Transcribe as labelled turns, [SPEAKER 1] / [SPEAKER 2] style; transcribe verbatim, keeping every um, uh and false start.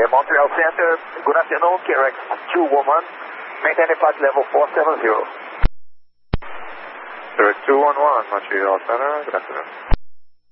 [SPEAKER 1] Montreal Center, good afternoon, K R X two one one, maintain approach level four seven zero.
[SPEAKER 2] K R X two one one, Montreal Center, good afternoon.